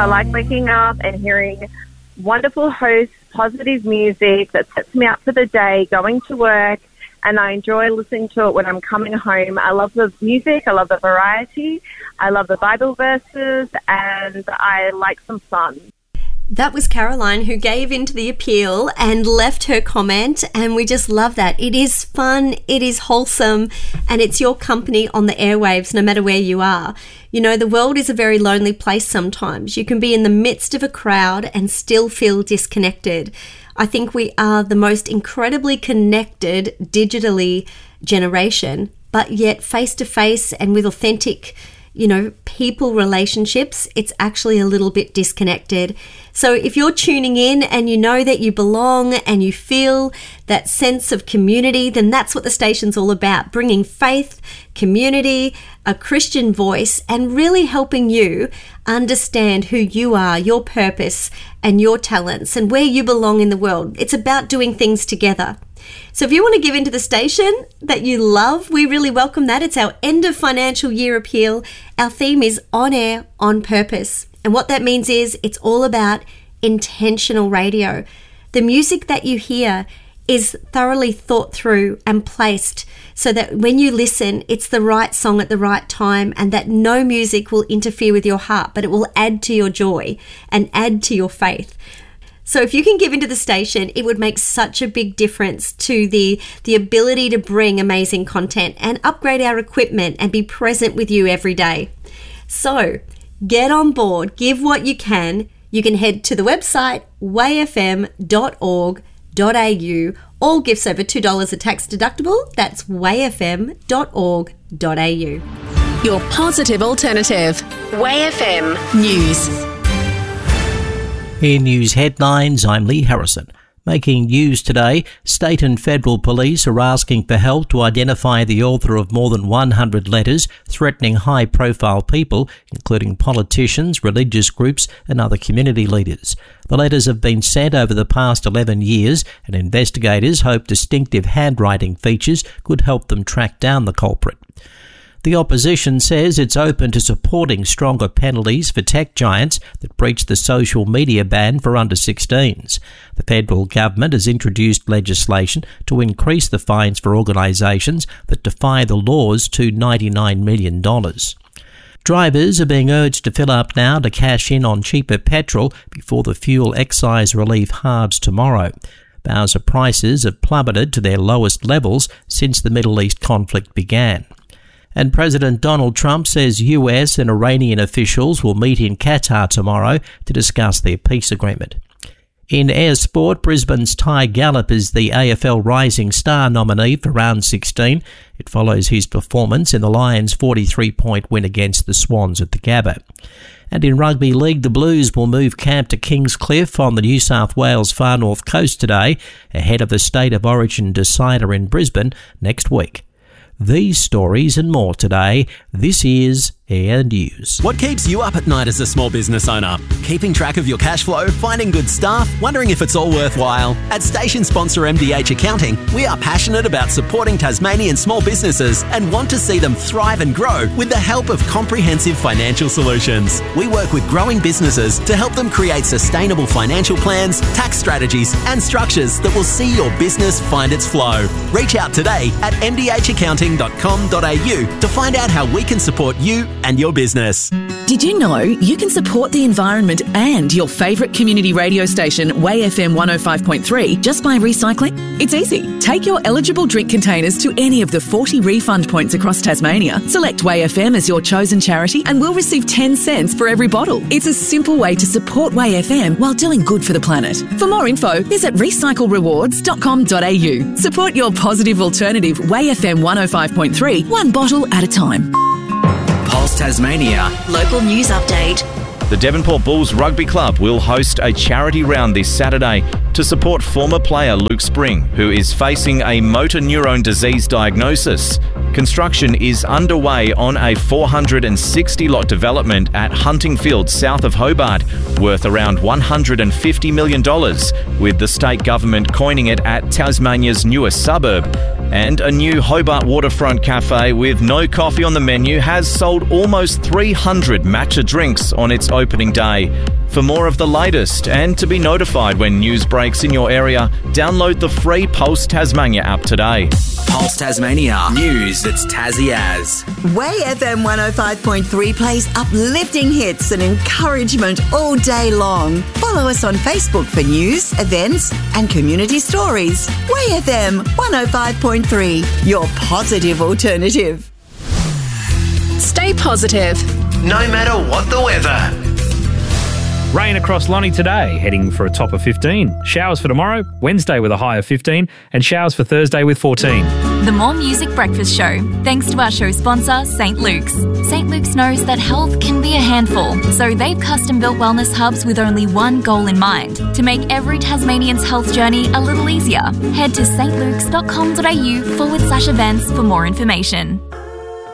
I like waking up and hearing wonderful hosts, positive music that sets me up for the day, going to work, and I enjoy listening to it when I'm coming home. I love the music, I love the variety, I love the Bible verses, and I like some fun. That was Caroline, who gave into the appeal and left her comment, and we just love that. It is fun, it is wholesome, and it's your company on the airwaves no matter where you are. You know, the world is a very lonely place sometimes. You can be in the midst of a crowd and still feel disconnected. I think we are the most incredibly connected digitally generation, but yet face-to-face and with authentic, people relationships, it's actually a little bit disconnected. So if you're tuning in and you know that you belong and you feel that sense of community, then that's what the station's all about, bringing faith, community, a Christian voice, and really helping you understand who you are, your purpose and your talents and where you belong in the world. It's about doing things together. So if you want to give into the station that you love, we really welcome that. It's our end of financial year appeal. Our theme is On Air, On Purpose. And what that means is it's all about intentional radio. The music that you hear is thoroughly thought through and placed so that when you listen, it's the right song at the right time, and that no music will interfere with your heart, but it will add to your joy and add to your faith. So if you can give into the station, it would make such a big difference to the ability to bring amazing content and upgrade our equipment and be present with you every day. So get on board, give what you can. You can head to the website wayfm.org.au. All gifts over $2 are tax deductible. That's wayfm.org.au. Your positive alternative. Way FM News. In news headlines, I'm Lee Harrison. Making news today, state and federal police are asking for help to identify the author of more than 100 letters threatening high-profile people, including politicians, religious groups and other community leaders. The letters have been sent over the past 11 years, and investigators hope distinctive handwriting features could help them track down the culprit. The opposition says it's open to supporting stronger penalties for tech giants that breach the social media ban for under 16s. The federal government has introduced legislation to increase the fines for organisations that defy the laws to $99 million. Drivers are being urged to fill up now to cash in on cheaper petrol before the fuel excise relief halves tomorrow. Bowser prices have plummeted to their lowest levels since the Middle East conflict began. And President Donald Trump says US and Iranian officials will meet in Qatar tomorrow to discuss their peace agreement. In air sport, Brisbane's Ty Gallop is the AFL Rising Star nominee for round 16. It follows his performance in the Lions' 43-point win against the Swans at the Gabba. And in rugby league, the Blues will move camp to Kingscliff on the New South Wales far north coast today, ahead of the State of Origin decider in Brisbane next week. These stories and more today. This is Air News. What keeps you up at night as a small business owner? Keeping track of your cash flow, finding good staff, wondering if it's all worthwhile? At station sponsor MDH Accounting, we are passionate about supporting Tasmanian small businesses and want to see them thrive and grow with the help of comprehensive financial solutions. We work with growing businesses to help them create sustainable financial plans, tax strategies and structures that will see your business find its flow. Reach out today at mdhaccounting.com.au to find out how we can support you and your business. Did you know you can support the environment and your favourite community radio station, Way FM 105.3, just by recycling? It's easy. Take your eligible drink containers to any of the 40 refund points across Tasmania. Select Way FM as your chosen charity and we'll receive 10 cents for every bottle. It's a simple way to support Way FM while doing good for the planet. For more info, visit recyclerewards.com.au. Support your positive alternative, Way FM 105.3, one bottle at a time. Pulse Tasmania. Local news update. The Devonport Bulls Rugby Club will host a charity round this Saturday. to support former player Luke Spring, who is facing a motor neurone disease diagnosis. Construction is underway on a 460-lot development at Huntingfield, south of Hobart, worth around $150 million, with the state government coining it at Tasmania's newest suburb. And a new Hobart waterfront cafe with no coffee on the menu has sold almost 300 matcha drinks on its opening day. For more of the latest and to be notified when news breaks in your area, download the free Pulse Tasmania app today. Pulse Tasmania. News that's Tassie as. Way FM 105.3 plays uplifting hits and encouragement all day long. Follow us on Facebook for news, events and community stories. Way FM 105.3, your positive alternative. Stay positive, no matter what the weather. Rain across Lonnie today, heading for a top of 15. Showers for tomorrow, Wednesday with a high of 15, and showers for Thursday with 14. The More Music Breakfast Show, thanks to our show sponsor, St. Luke's. St. Luke's knows that health can be a handful, so they've custom-built wellness hubs with only one goal in mind, to make every Tasmanian's health journey a little easier. Head to stlukes.com.au/events for more information.